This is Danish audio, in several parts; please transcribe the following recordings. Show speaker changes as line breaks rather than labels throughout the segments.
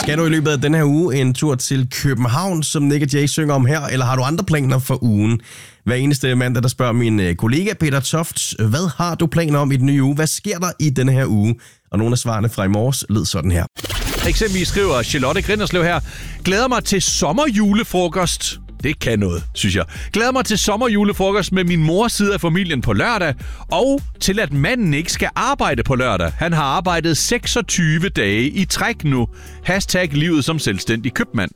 Skal du i løbet af den her uge en tur til København, som Nick og Jay synger om her, eller har du andre planer for ugen? Hver eneste mandag, der spørger min kollega Peter Toft, hvad har du planer om i den nye uge? Hvad sker der i denne her uge? Og nogle af svarene fra i morges lød sådan her.
Eksempelvis skriver Charlotte Grinderslev her: glæder mig til sommerjulefrokost. Det kan noget, synes jeg. Glæder mig til sommerjulefrokost med min mors side af familien på lørdag, og til at manden ikke skal arbejde på lørdag. Han har arbejdet 26 dage i træk nu. #livet som selvstændig købmand.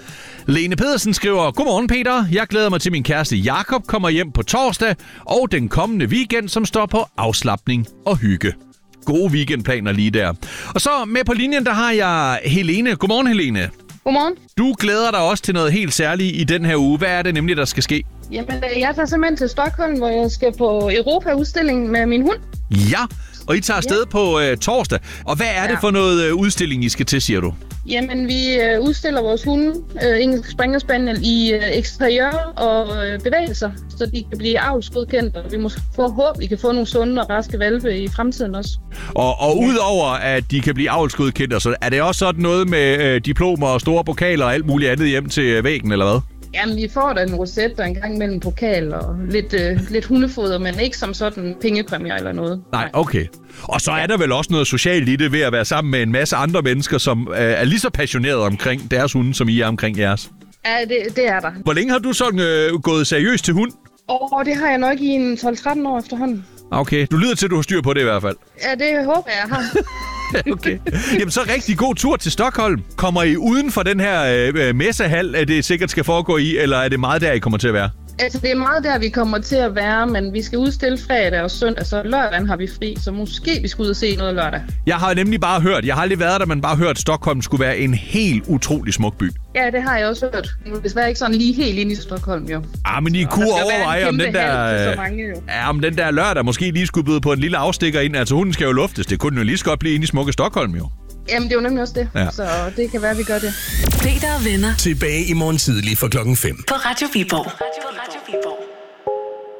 Lene Pedersen skriver: godmorgen Peter, jeg glæder mig til min kæreste Jakob kommer hjem på torsdag, og den kommende weekend, som står på afslapning og hygge. Gode weekendplaner lige der. Og så med på linjen, der har jeg Helene. Godmorgen Helene.
Godmorgen.
Du glæder dig også til noget helt særligt i den her uge. Hvad er det nemlig, der skal ske?
Jamen, jeg tager simpelthen til Stockholm, hvor jeg skal på Europa-udstilling med min hund.
Ja, og I tager afsted på torsdag. Og hvad er det for noget udstilling, I skal til, siger du?
Jamen, vi udstiller vores hunde, engelsk springer spaniel, i eksteriør og bevægelser, så de kan blive avlsgodkendt, og vi måske forhåbentlig kan få nogle sunde og raske hvalpe i fremtiden også.
Og udover at de kan blive avlsgodkendt, så er det også sådan noget med diplomer og store pokaler og alt muligt andet hjem til væggen, eller hvad?
Jamen, vi får da en roset og en gang mellem pokal og lidt hundefoder, men ikke som sådan pengepræmier eller noget.
Nej, okay. Og så er der vel også noget socialt i det ved at være sammen med en masse andre mennesker, som er lige så passionerede omkring deres hunde, som I er omkring jeres.
Ja, det er der.
Hvor længe har du sådan gået seriøst til hund?
Det har jeg nok i en 12-13 år efterhånden.
Okay, du lyder til, at du har styr på det i hvert fald.
Ja, det håber jeg har.
Okay. Jamen så rigtig god tur til Stockholm. Kommer I uden for den her messehal, at det sikkert skal foregå i, eller er det meget der, I kommer til at være?
Altså, det er meget der, vi kommer til at være, men vi skal udstille fredag og søndag, så lørdagen har vi fri, så måske vi skal ud og se noget lørdag.
Jeg har nemlig bare hørt, jeg har aldrig været der, men bare hørt, at Stockholm skulle være en helt utrolig smuk by.
Ja, det har jeg også hørt. Desværre ikke sådan lige helt inde i Stockholm, jo.
Men I kunne overveje, om den der...
Mange,
om den der lørdag måske lige skulle byde på en lille afstikker ind. Altså, hunden skal jo luftes. Det kunne jo lige så godt blive inde i smukke Stockholm, jo.
Jamen, det er jo nemlig også det. Ja. Så det kan være, at vi gør det.
Peter og venner.
Tilbage i morgen tidlig fra 5:00.
På Radio Viborg.